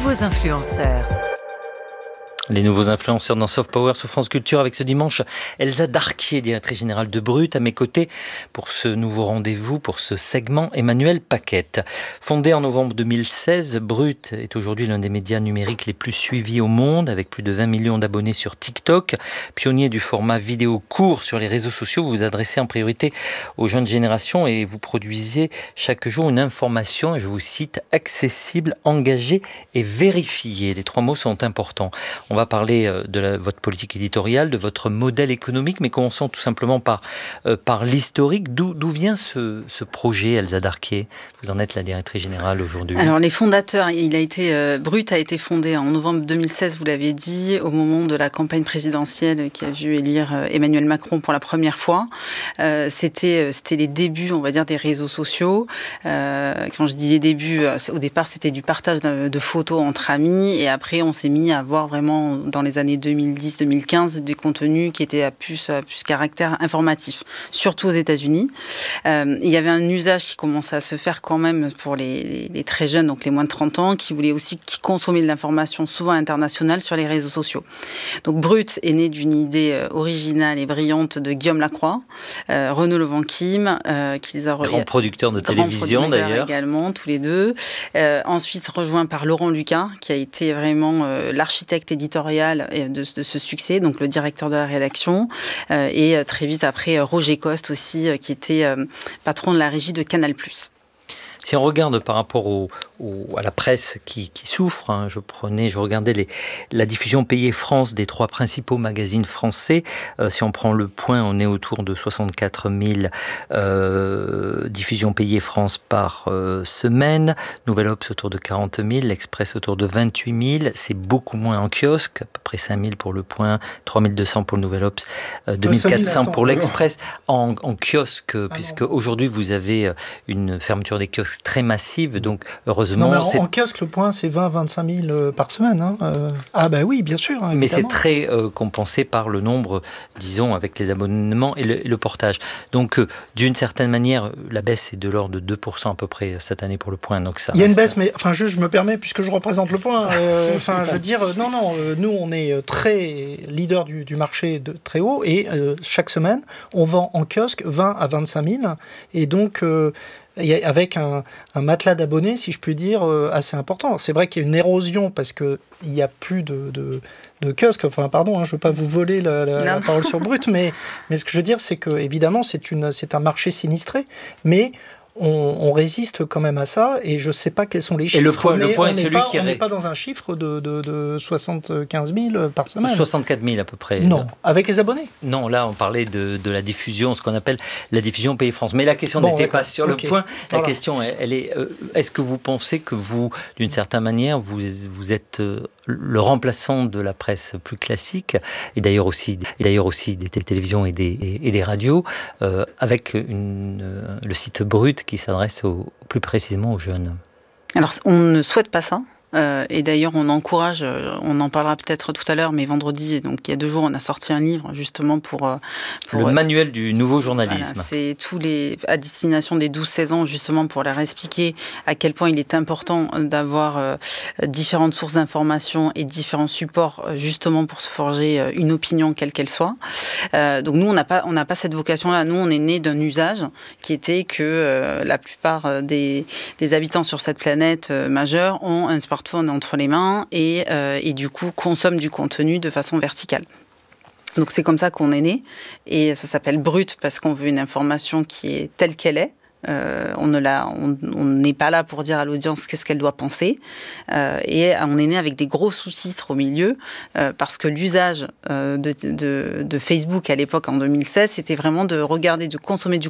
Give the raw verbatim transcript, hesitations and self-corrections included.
nouveaux influenceurs. Les nouveaux influenceurs dans Soft Power sur France Culture avec ce dimanche Elsa Darquier, directrice générale de Brut, à mes côtés pour ce nouveau rendez-vous, pour ce segment Emmanuel Paquette. Fondé en novembre deux mille seize, Brut est aujourd'hui l'un des médias numériques les plus suivis au monde, avec plus de vingt millions d'abonnés sur TikTok. Pionnier du format vidéo court sur les réseaux sociaux, vous vous adressez en priorité aux jeunes générations et vous produisez chaque jour une information, et je vous cite, accessible, engagée et vérifiée. Les trois mots sont importants. On On va parler de la, votre politique éditoriale, de votre modèle économique, mais commençons tout simplement par, euh, par l'historique. D'où, d'où vient ce, ce projet, Elsa Darquier ? Vous en êtes la directrice générale aujourd'hui. Alors les fondateurs, il a été, euh, Brut a été fondé en novembre deux mille seize, vous l'avez dit, au moment de la campagne présidentielle qui a vu élire euh, Emmanuel Macron pour la première fois. Euh, c'était, c'était les débuts, on va dire, des réseaux sociaux. Euh, quand je dis les débuts, au départ, c'était du partage de, de photos entre amis, et après, on s'est mis à voir vraiment dans les années deux mille dix deux mille quinze, des contenus qui étaient à plus, à plus caractère informatif, surtout aux États-Unis. Euh, il y avait un usage qui commençait à se faire quand même pour les, les, les très jeunes, donc les moins de trente ans, qui voulaient aussi qui consommer de l'information souvent internationale sur les réseaux sociaux. Donc Brut est né d'une idée originale et brillante de Guillaume Lacroix, euh, Renaud Levanquim, euh, qui les a... Grand producteur de télévision grand producteur d'ailleurs. Également, tous les deux. Euh, ensuite rejoint par Laurent Lucas, qui a été vraiment euh, l'architecte éditorial De, de ce succès, donc le directeur de la rédaction, euh, et très vite après Roger Coste aussi, euh, qui était euh, patron de la régie de Canal plus. Si on regarde par rapport au, au, à la presse qui, qui souffre, hein, je prenais, je regardais les, la diffusion payée France des trois principaux magazines français. Euh, si on prend Le Point, on est autour de soixante-quatre mille euh, diffusions payées France par euh, semaine. Nouvelle Obs autour de quarante mille, L'Express autour de vingt-huit mille. C'est beaucoup moins en kiosque, à peu près cinq mille pour Le Point, trois mille deux cents pour le Nouvelle Obs, euh, deux mille quatre cents pour l'Express. En, en kiosque, ah puisque non. Aujourd'hui vous avez une fermeture des kiosques très massive, donc heureusement... Non, mais en, en kiosque, Le Point, c'est vingt à vingt-cinq mille euh, par semaine. Hein. Euh, ah ben bah oui, bien sûr. Hein, mais c'est très euh, compensé par le nombre, disons, avec les abonnements et le, et le portage. Donc, euh, d'une certaine manière, la baisse est de l'ordre de deux pour cent à peu près cette année pour Le Point. Donc ça Il y a reste... une baisse, mais enfin, je, je me permets, puisque je représente Le Point, euh, enfin, je veux dire, euh, non, non, euh, nous, on est très leader du, du marché de très haut, et euh, chaque semaine, on vend en kiosque vingt à vingt-cinq mille, et donc... Euh, avec un, un matelas d'abonnés, si je puis dire, euh, assez important. C'est vrai qu'il y a une érosion parce qu'il n'y a plus de, de, de kiosques. Enfin, pardon, hein, je ne veux pas vous voler la, la, la parole sur Brut, mais, mais ce que je veux dire, c'est que évidemment, c'est, une, c'est un marché sinistré, mais on, on résiste quand même à ça, et je ne sais pas quels sont les chiffres. Et le point, mais le point on est celui pas, qui... On n'est pas dans un chiffre de, de, de soixante-quinze mille par semaine. soixante-quatre mille à peu près. Non, avec les abonnés. Non, là, on parlait de, de la diffusion, ce qu'on appelle la diffusion Pays France. Mais la question bon, n'était d'accord. pas sur okay. Le Point. La voilà. question, elle, elle est, euh, est-ce que vous pensez que vous, d'une certaine manière, vous, vous êtes euh, le remplaçant de la presse plus classique, et d'ailleurs aussi, et d'ailleurs aussi des télévisions et des, et, et des radios, euh, avec une, euh, le site Brut qui s'adresse au plus précisément aux jeunes? Alors, on ne souhaite pas ça. Euh, et d'ailleurs, on encourage, on en parlera peut-être tout à l'heure, mais vendredi, donc il y a deux jours, on a sorti un livre justement pour... pour le manuel du nouveau journalisme. Voilà, c'est tous les, à destination des douze seize ans, justement pour leur expliquer à quel point il est important d'avoir euh, différentes sources d'informations et différents supports, justement pour se forger une opinion, quelle qu'elle soit. Euh, donc nous, on n'a pas, on n'a pas cette vocation-là. Nous, on est né d'un usage qui était que euh, la plupart des, des habitants sur cette planète euh, majeure ont un smartphone entre les mains et, euh, et du coup consomment du contenu de façon verticale. Donc c'est comme ça qu'on est né, et ça s'appelle Brut parce qu'on veut une information qui est telle qu'elle est. Euh, on ne l'a, on, on n'est pas là pour dire à l'audience qu'est-ce qu'elle doit penser, euh, et on est né avec des gros sous-titres au milieu, euh, parce que l'usage euh, de, de, de Facebook à l'époque en deux mille seize, c'était vraiment de regarder, de consommer du